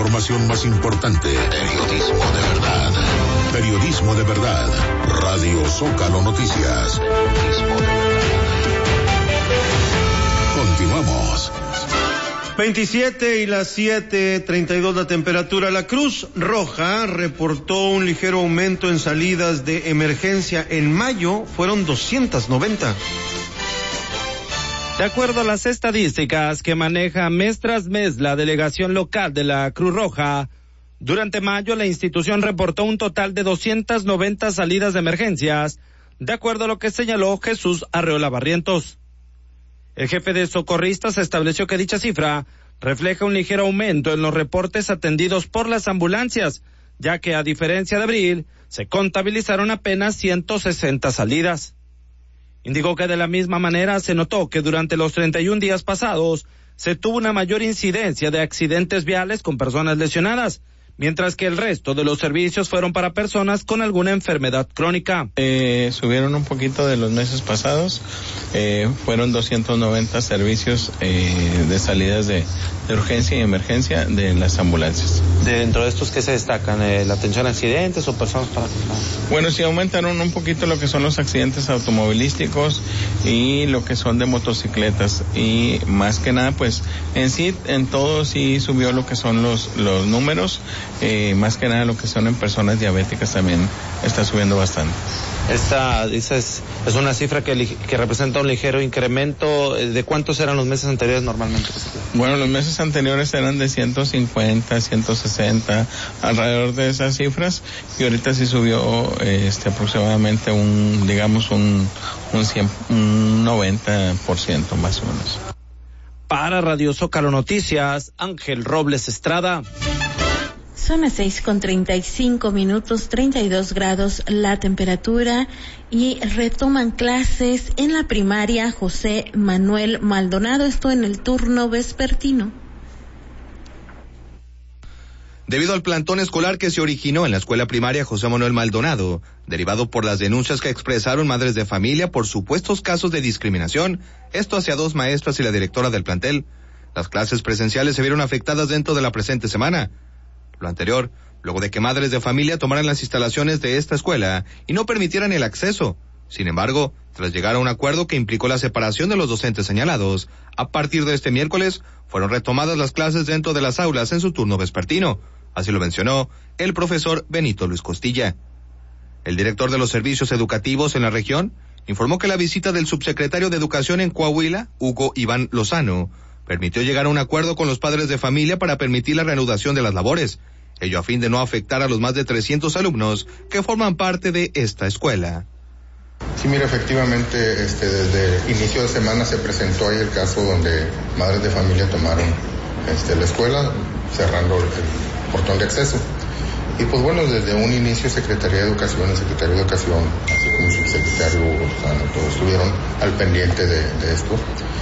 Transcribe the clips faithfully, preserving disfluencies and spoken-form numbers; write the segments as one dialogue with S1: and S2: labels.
S1: información más importante. Periodismo de verdad. Periodismo de verdad. Radio Zócalo Noticias. Periodismo de verdad. Continuamos.
S2: veintisiete y las siete treinta y dos la temperatura. La Cruz Roja reportó un ligero aumento en salidas de emergencia. En mayo fueron doscientas noventa.
S3: De acuerdo a las estadísticas que maneja mes tras mes la delegación local de la Cruz Roja, durante mayo la institución reportó un total de doscientas noventa salidas de emergencias, de acuerdo a lo que señaló Jesús Arreola Barrientos. El jefe de socorristas estableció que dicha cifra refleja un ligero aumento en los reportes atendidos por las ambulancias, ya que a diferencia de abril, se contabilizaron apenas ciento sesenta salidas. Indicó que de la misma manera se notó que durante los treinta y un días pasados se tuvo una mayor incidencia de accidentes viales con personas lesionadas, mientras que el resto de los servicios fueron para personas con alguna enfermedad crónica.
S4: Eh, subieron un poquito de los meses pasados, eh, fueron doscientos noventa servicios eh, de salidas de, de urgencia y emergencia de las ambulancias.
S5: Dentro de estos, ¿qué se destacan? Eh, ¿La atención a accidentes o personas para...?
S4: Bueno, sí aumentaron un poquito lo que son los accidentes automovilísticos y lo que son de motocicletas, y más que nada, pues, en sí, en todo sí subió lo que son los, los números. Eh, más que nada lo que son en personas diabéticas también está subiendo bastante.
S5: Esta dices, es una cifra que, que representa un ligero incremento. ¿De cuántos eran los meses anteriores normalmente?
S4: Bueno, los meses anteriores eran de ciento cincuenta, ciento sesenta, alrededor de esas cifras, y ahorita sí subió este aproximadamente un, digamos, un, un, cien, un noventa por ciento más o menos.
S3: Para Radio Zócalo Noticias, Ángel Robles Estrada.
S6: Son las seis con treinta y cinco minutos, treinta y dos grados la temperatura, y retoman clases en la primaria José Manuel Maldonado, esto en el turno vespertino.
S7: Debido al plantón escolar que se originó en la escuela primaria José Manuel Maldonado, derivado por las denuncias que expresaron madres de familia por supuestos casos de discriminación, esto hacia dos maestras y la directora del plantel, las clases presenciales se vieron afectadas dentro de la presente semana. Lo anterior, luego de que madres de familia tomaran las instalaciones de esta escuela y no permitieran el acceso. Sin embargo, tras llegar a un acuerdo que implicó la separación de los docentes señalados, a partir de este miércoles fueron retomadas las clases dentro de las aulas en su turno vespertino. Así lo mencionó el profesor Benito Luis Costilla. El director de los servicios educativos en la región informó que la visita del subsecretario de Educación en Coahuila, Hugo Iván Lozano, permitió llegar a un acuerdo con los padres de familia para permitir la reanudación de las labores, ello a fin de no afectar a los más de trescientos alumnos que forman parte de esta escuela.
S8: Sí, mira, efectivamente, este, desde inicio de semana se presentó ahí el caso donde madres de familia tomaron este, la escuela, cerrando el, el portón de acceso. Y pues bueno, desde un inicio Secretaría de Educación, el Secretario de Educación, así como el subsecretario Hugo Lozano, todos estuvieron al pendiente de, de esto.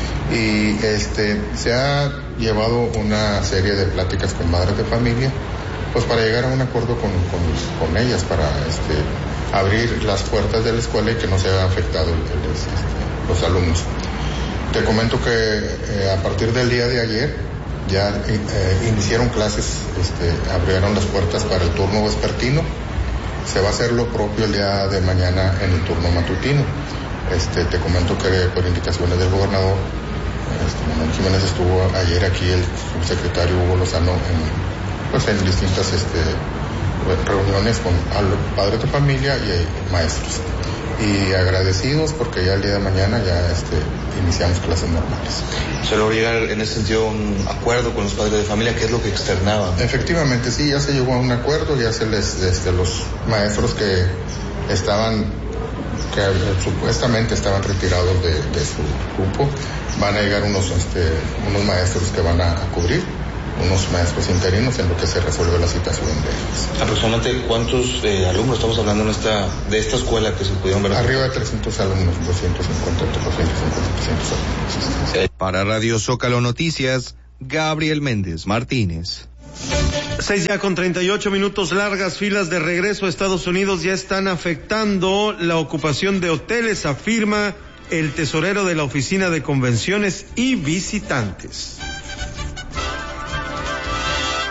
S8: Y este se ha llevado una serie de pláticas con madres de familia, pues para llegar a un acuerdo con, con, con ellas, para este, abrir las puertas de la escuela y que no se haya afectado el, el, este, los alumnos. Te comento que eh, a partir del día de ayer ya eh, iniciaron clases, este, abrieron las puertas para el turno vespertino. Se va a hacer lo propio el día de mañana en el turno matutino. Este, te comento que por indicaciones del gobernador, este, Manuel Jiménez, estuvo ayer aquí el subsecretario Hugo Lozano en, pues, en distintas este, reuniones con padres de familia y maestros. Y agradecidos porque ya el día de mañana ya este, iniciamos clases normales.
S5: ¿Se logró llegar en ese sentido a un acuerdo con los padres de familia? ¿Qué es lo que externaban?
S8: Efectivamente, sí, ya se llegó a un acuerdo, ya se les, este, los maestros que estaban, que supuestamente estaban retirados de, de su grupo, van a llegar unos, este, unos maestros que van a, a cubrir, unos maestros interinos en lo que se resuelve la situación de ellos.
S5: ¿Aproximadamente cuántos eh, alumnos estamos hablando en esta, de esta escuela que se pudieron ver?
S8: Arriba de trescientos alumnos, doscientos cincuenta, doscientos cincuenta, trescientos alumnos.
S7: Sí. Para Radio Zócalo Noticias, Gabriel Méndez Martínez.
S2: Seis ya con treinta y ocho minutos. Largas filas de regreso a Estados Unidos ya están afectando la ocupación de hoteles, afirma el tesorero de la Oficina de Convenciones y Visitantes.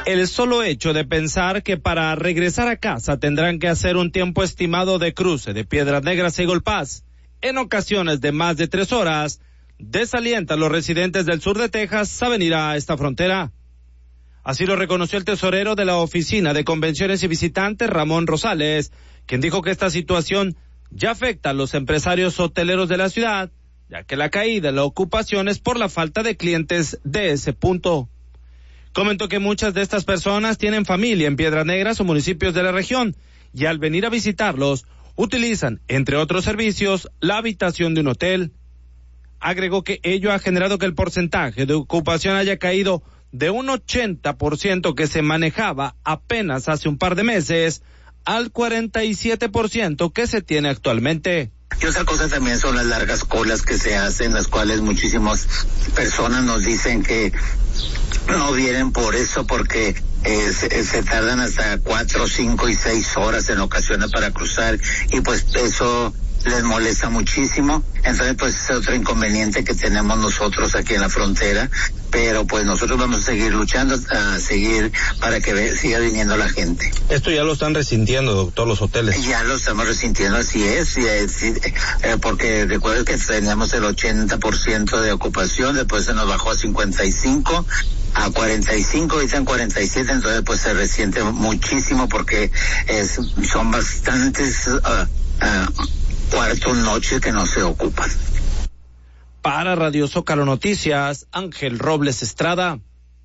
S3: El solo hecho de pensar que para regresar a casa tendrán que hacer un tiempo estimado de cruce de Piedras Negras a Eagle Pass, en ocasiones de más de tres horas, desalienta a los residentes del sur de Texas a venir a esta frontera. Así lo reconoció el tesorero de la Oficina de Convenciones y Visitantes, Ramón Rosales, quien dijo que esta situación ya afecta a los empresarios hoteleros de la ciudad, ya que la caída en la ocupación es por la falta de clientes de ese punto. Comentó que muchas de estas personas tienen familia en Piedras Negras o municipios de la región y al venir a visitarlos utilizan, entre otros servicios, la habitación de un hotel. Agregó que ello ha generado que el porcentaje de ocupación haya caído de un ochenta por ciento que se manejaba apenas hace un par de meses al cuarenta y siete por ciento que se tiene actualmente.
S9: Y otra cosa también son las largas colas que se hacen, las cuales muchísimas personas nos dicen que no vienen por eso, porque eh, se, se tardan hasta cuatro, cinco y seis horas en ocasiones para cruzar, y pues eso les molesta muchísimo. Entonces pues es otro inconveniente que tenemos nosotros aquí en la frontera, pero pues nosotros vamos a seguir luchando, a seguir para que ve, siga viniendo la gente.
S5: Esto ya lo están resintiendo, doctor, los hoteles.
S9: Ya lo estamos resintiendo, así es, y es eh, porque recuerden que teníamos el ochenta por ciento de ocupación, después se nos bajó a cincuenta y cinco, a cuarenta y cinco, ahorita en cuarenta y siete, entonces pues se resiente muchísimo porque es, son bastantes uh, uh, cuartos, noches que no se ocupan.
S3: Para Radio Zócalo Noticias, Ángel Robles Estrada.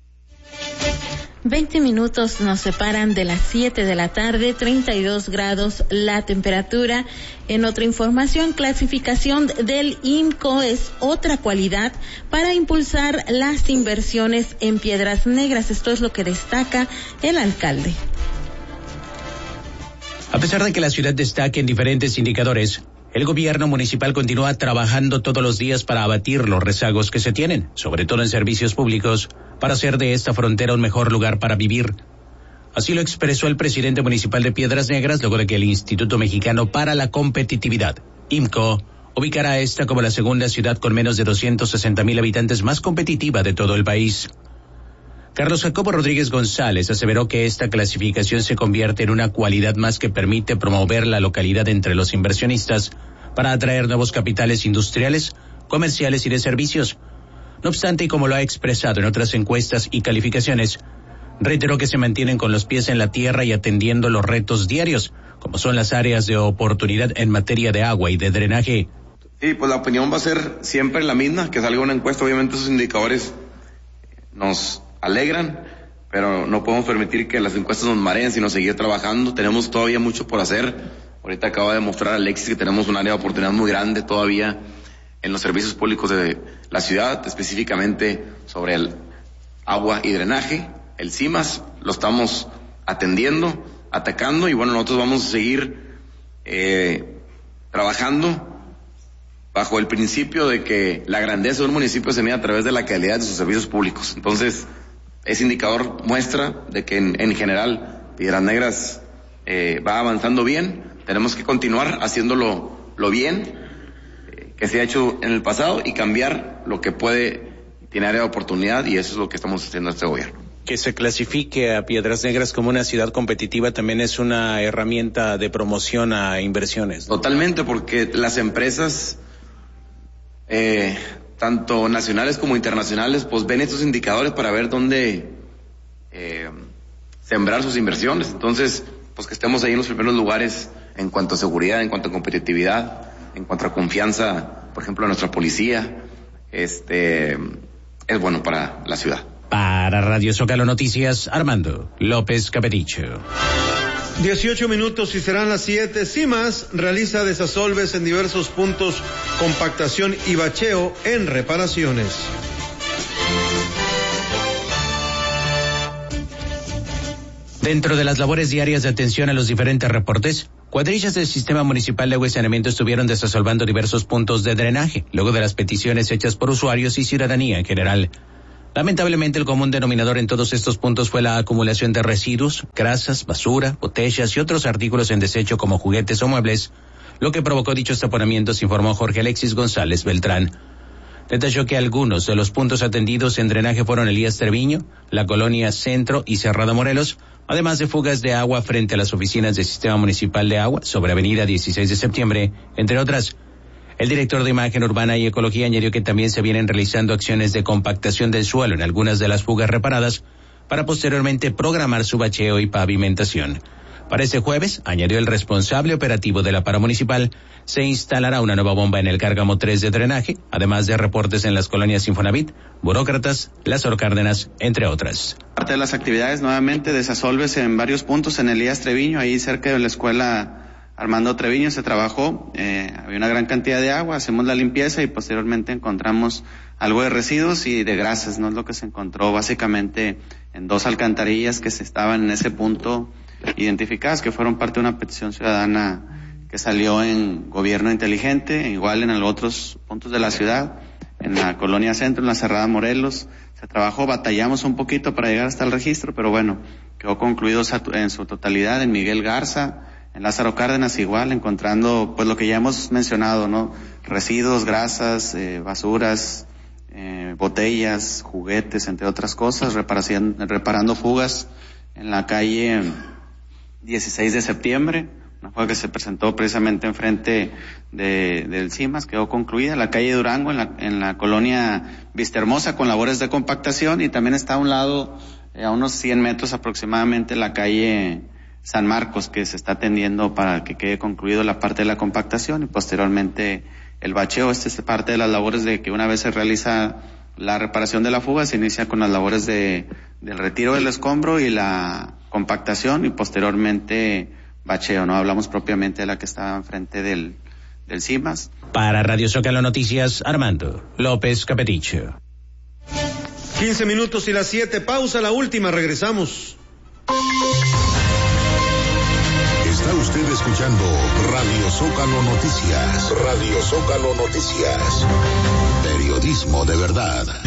S6: Veinte minutos nos separan de las siete de la tarde, treinta y dos grados la temperatura. En otra información, clasificación del I M C O es otra cualidad para impulsar las inversiones en Piedras Negras. Esto es lo que destaca el alcalde.
S10: A pesar de que la ciudad destaque en diferentes indicadores, el gobierno municipal continúa trabajando todos los días para abatir los rezagos que se tienen, sobre todo en servicios públicos, para hacer de esta frontera un mejor lugar para vivir. Así lo expresó el presidente municipal de Piedras Negras luego de que el Instituto Mexicano para la Competitividad, I M C O, ubicará a esta como la segunda ciudad con menos de doscientos sesenta mil habitantes más competitiva de todo el país. Carlos Jacobo Rodríguez González aseveró que esta clasificación se convierte en una cualidad más que permite promover la localidad entre los inversionistas para atraer nuevos capitales industriales, comerciales y de servicios. No obstante, y como lo ha expresado en otras encuestas y calificaciones, reiteró que se mantienen con los pies en la tierra y atendiendo los retos diarios, como son las áreas de oportunidad en materia de agua y de drenaje.
S11: Sí, pues la opinión va a ser siempre la misma, que salga una encuesta. Obviamente esos indicadores nos alegran, pero no podemos permitir que las encuestas nos mareen, sino seguir trabajando. Tenemos todavía mucho por hacer. Ahorita acaba de mostrar Alexis que tenemos un área de oportunidad muy grande todavía en los servicios públicos de la ciudad, específicamente sobre el agua y drenaje. El CIMAS lo estamos atendiendo, atacando, y bueno, nosotros vamos a seguir eh, trabajando bajo el principio de que la grandeza de un municipio se mide a través de la calidad de sus servicios públicos. Entonces, ese indicador muestra de que en, en general Piedras Negras eh, va avanzando bien. Tenemos que continuar haciéndolo lo bien eh, que se ha hecho en el pasado y cambiar lo que puede tener área de oportunidad, y eso es lo que estamos haciendo este gobierno.
S10: Que se clasifique a Piedras Negras como una ciudad competitiva también es una herramienta de promoción a inversiones, ¿no?
S11: Totalmente, porque las empresas eh, tanto nacionales como internacionales, pues ven estos indicadores para ver dónde eh, sembrar sus inversiones. Entonces, pues que estemos ahí en los primeros lugares en cuanto a seguridad, en cuanto a competitividad, en cuanto a confianza, por ejemplo, a nuestra policía, este, es bueno para la ciudad.
S10: Para Radio Zócalo Noticias, Armando López Capericho.
S2: dieciocho minutos y serán las siete. CIMAS realiza desasolves en diversos puntos, compactación y bacheo en reparaciones.
S10: Dentro de las labores diarias de atención a los diferentes reportes, cuadrillas del Sistema Municipal de Agua y Saneamiento estuvieron desasolvando diversos puntos de drenaje, luego de las peticiones hechas por usuarios y ciudadanía en general. Lamentablemente, el común denominador en todos estos puntos fue la acumulación de residuos, grasas, basura, botellas y otros artículos en desecho como juguetes o muebles, lo que provocó dichos taponamientos, informó Jorge Alexis González Beltrán. Detalló que algunos de los puntos atendidos en drenaje fueron Elías Treviño, la colonia Centro y Cerrado Morelos, además de fugas de agua frente a las oficinas del Sistema Municipal de Agua sobre Avenida dieciséis de septiembre, entre otras. El director de Imagen Urbana y Ecología añadió que también se vienen realizando acciones de compactación del suelo en algunas de las fugas reparadas para posteriormente programar su bacheo y pavimentación. Para este jueves, añadió el responsable operativo de la paramunicipal, se instalará una nueva bomba en el Cárgamo tres de drenaje, además de reportes en las colonias Infonavit, Burócratas, Lázaro Cárdenas, entre otras.
S12: Parte de las actividades nuevamente desasolves en varios puntos en Elías Treviño, ahí cerca de la escuela Armando Treviño se trabajó, eh, había una gran cantidad de agua, hacemos la limpieza y posteriormente encontramos algo de residuos y de grasas, ¿no? Es lo que se encontró básicamente en dos alcantarillas que se estaban en ese punto identificadas, que fueron parte de una petición ciudadana que salió en Gobierno Inteligente, igual en los otros puntos de la ciudad, en la Colonia Centro, en la Cerrada Morelos, se trabajó, batallamos un poquito para llegar hasta el registro, pero bueno, quedó concluido en su totalidad en Miguel Garza, en Lázaro Cárdenas igual, encontrando pues lo que ya hemos mencionado, ¿no? Residuos, grasas, eh, basuras, eh, botellas, juguetes, entre otras cosas, reparación, reparando fugas en la calle dieciséis de septiembre, una fuga que se presentó precisamente enfrente de, del CIMAS, quedó concluida, la calle Durango, en la, en la colonia Vistahermosa, con labores de compactación, y también está a un lado, eh, a unos cien metros aproximadamente, la calle San Marcos, que se está atendiendo para que quede concluido la parte de la compactación y posteriormente el bacheo. Esta es parte de las labores de que una vez se realiza la reparación de la fuga, se inicia con las labores de del retiro del escombro y la compactación y posteriormente bacheo, ¿no? Hablamos propiamente de la que está enfrente del, del CIMAS.
S10: Para Radio Zócalo Noticias, Armando López Capeticho.
S2: quince minutos y las siete, pausa, la última, regresamos.
S1: Está usted escuchando Radio Zócalo Noticias. Radio Zócalo Noticias. Periodismo de verdad.